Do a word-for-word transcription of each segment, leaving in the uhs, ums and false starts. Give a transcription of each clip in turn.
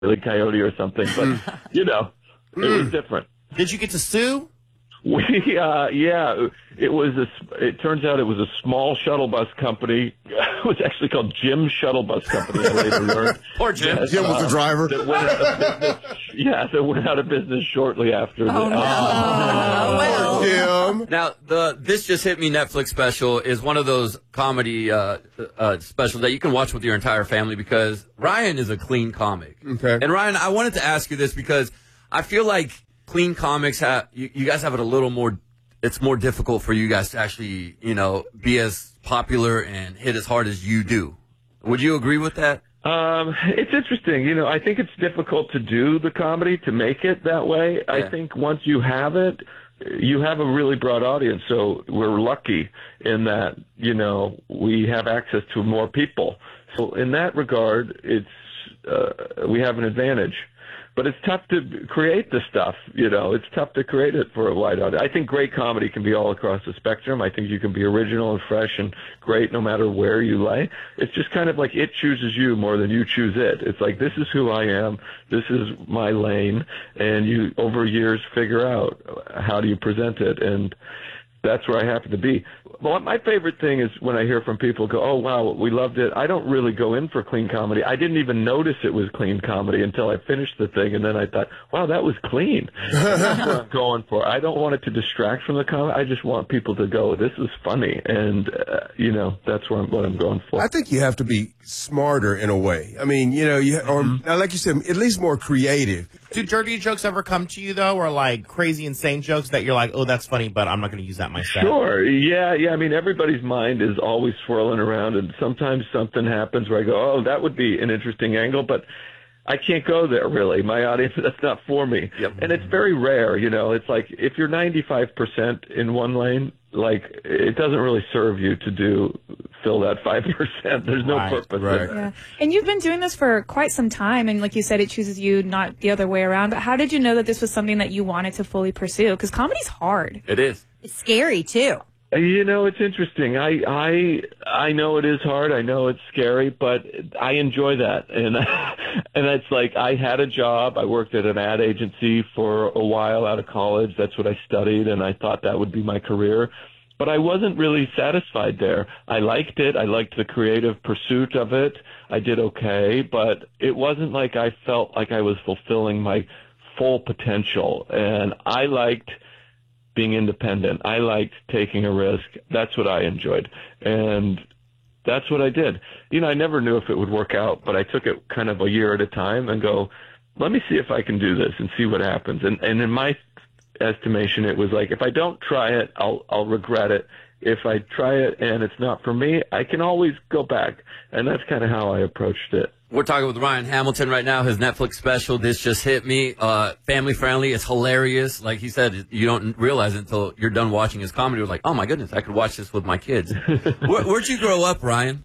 Wile E. Coyote or something, but, you know, it was different. Did you get to sue? We, uh, yeah, it was a, it turns out it was a small shuttle bus company. It was actually called Jim's Shuttle Bus Company, I later learned. Poor Jim. That, Jim was uh, the driver. That went out of business, yeah, that went out of business shortly after. Oh, the, no. Oh, well. Jim. Now, the This Just Hit Me Netflix special is one of those comedy uh, uh, specials that you can watch with your entire family because Ryan is a clean comic. Okay. And Ryan, I wanted to ask you this because I feel like clean comics have, you, you guys have it a little more, it's more difficult for you guys to actually, you know, be as popular and hit as hard as you do. Would you agree with that? Um, it's interesting. You know, I think it's difficult to do the comedy, to make it that way. Yeah. I think once you have it, you have a really broad audience. So we're lucky in that, you know, we have access to more people. So in that regard, it's, uh, we have an advantage. But it's tough to create the stuff, you know. It's tough to create it for a wide audience. I think great comedy can be all across the spectrum. I think you can be original and fresh and great no matter where you lay. It's just kind of like it chooses you more than you choose it. It's like, this is who I am. This is my lane. And you, over years, figure out how do you present it. And that's where I happen to be. Well, my favorite thing is when I hear from people go, oh, wow, we loved it. I don't really go in for clean comedy. I didn't even notice it was clean comedy until I finished the thing, and then I thought, wow, that was clean. That's what I'm going for. I don't want it to distract from the comedy. I just want people to go, this is funny, and, uh, you know, that's what I'm, what I'm going for. I think you have to be smarter in a way. I mean, you know, you, or now, like you said, at least more creative. Do dirty jokes ever come to you, though, or like crazy, insane jokes that you're like, oh, that's funny, but I'm not going to use that myself? Sure. Yeah, yeah. I mean, everybody's mind is always swirling around, and sometimes something happens where I go, oh, that would be an interesting angle, but I can't go there, really. My audience, that's not for me. Yep. And it's very rare, you know. It's like if you're ninety-five percent in one lane, like, it doesn't really serve you to do fill that five percent. There's no Right, purpose right. in it. Yeah. And you've been doing this for quite some time, and like you said, it chooses you, not the other way around. But how did you know that this was something that you wanted to fully pursue? Because comedy's hard. It is. It's scary, too. You know, it's interesting. I I I know it is hard. I know it's scary, but I enjoy that. And and it's like I had a job. I worked at an ad agency for a while out of college. That's what I studied, and I thought that would be my career. But I wasn't really satisfied there. I liked it. I liked the creative pursuit of it. I did okay, but it wasn't like I felt like I was fulfilling my full potential. And I liked being independent. I liked taking a risk. That's what I enjoyed. And that's what I did. You know, I never knew if it would work out, but I took it kind of a year at a time and go, let me see if I can do this and see what happens. And, and in my estimation, it was like, if I don't try it, I'll, I'll regret it. If I try it and it's not for me, I can always go back. And that's kind of how I approached it. We're talking with Ryan Hamilton right now. His Netflix special, This Just Hit Me. Uh, family friendly. It's hilarious. Like he said, you don't realize it until you're done watching his comedy. You're like, oh my goodness, I could watch this with my kids. Where, where'd you grow up, Ryan?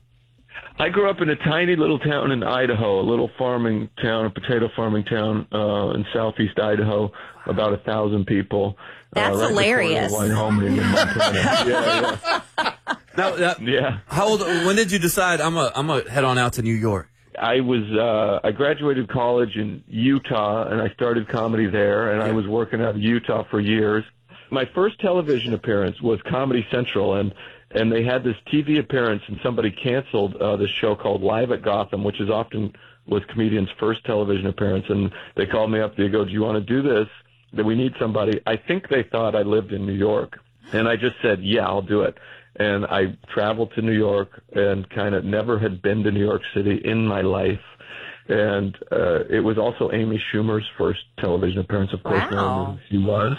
I grew up in a tiny little town in Idaho, a little farming town, a potato farming town uh, in southeast Idaho, about a thousand people. That's uh, right hilarious. Wyoming in Montana. yeah, yeah. Now, uh, Yeah. how old? When did you decide I'm a I'm a head on out to New York? I was uh I graduated college in Utah, and I started comedy there, and I was working out of Utah for years. My first television appearance was Comedy Central, and and they had this T V appearance, and somebody canceled uh, this show called Live at Gotham, which is often was comedians' first television appearance, and they called me up. They go, do you want to do this? That we need somebody. I think they thought I lived in New York, and I just said, yeah, I'll do it. And I traveled to New York and kind of never had been to New York City in my life. And uh, it was also Amy Schumer's first television appearance, of course, Wow. no one knew who she was.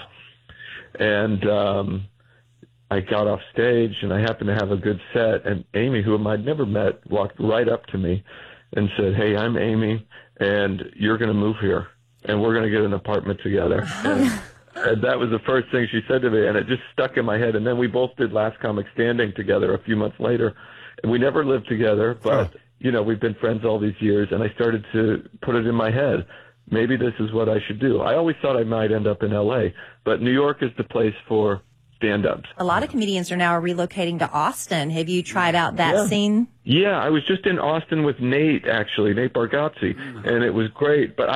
And um, I got off stage, and I happened to have a good set. And Amy, whom I'd never met, walked right up to me and said, hey, I'm Amy, and you're going to move here, and we're going to get an apartment together. And, And that was the first thing she said to me, and it just stuck in my head. And then we both did Last Comic Standing together a few months later. And we never lived together, but, oh. you know, we've been friends all these years, and I started to put it in my head. Maybe this is what I should do. I always thought I might end up in L A, but New York is the place for stand-ups. A lot of comedians are now relocating to Austin. Have you tried out that Yeah. scene? Yeah, I was just in Austin with Nate, actually, Nate Bargatze, and it was great. But